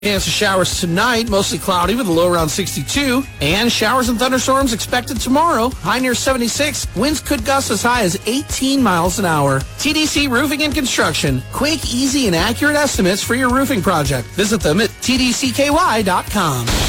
Chance of showers tonight, mostly cloudy with a low around 62. And showers and thunderstorms expected tomorrow, high near 76. Winds could gust as high as 18 miles an hour. TDC Roofing and Construction. Quick, easy, and accurate estimates for your roofing project. Visit them at tdcky.com.